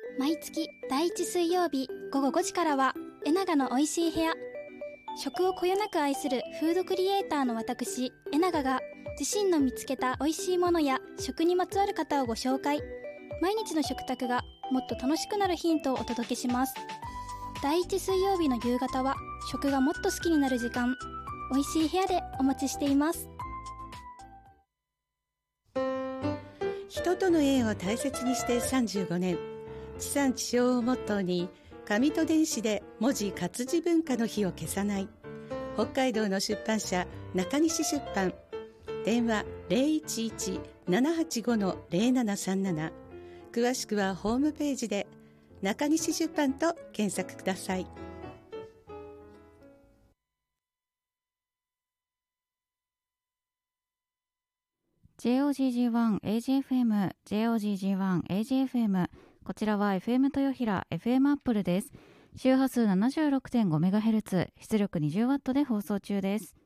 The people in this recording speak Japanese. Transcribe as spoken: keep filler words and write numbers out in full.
毎月だいいち水曜日ごごごじからはえながのおいしい部屋。食をこよなく愛するフードクリエイターの私えながが自身の見つけたおいしいものや食にまつわる方をご紹介。毎日の食卓がもっと楽しくなるヒントをお届けします。だいいち水曜日の夕方は食がもっと好きになる時間。おいしい部屋でお待ちしています。 人との縁を大切にしてさんじゅうごねん、地産地消をモットーに紙と電子で文字活字文化の火を消さない北海道の出版社中西出版。電話 ゼロいちいち ななはちご ゼロななさんなな。詳しくはホームページで中西出版と検索ください。 ジェイオージージーワンエージーエフエム、ジェイオージージーワンエージーエフエム、こちらは エフエム 豊平、エフエム アップルです。周波数 ななじゅうろくてんごメガヘルツ、出力 にじゅうワット で放送中です。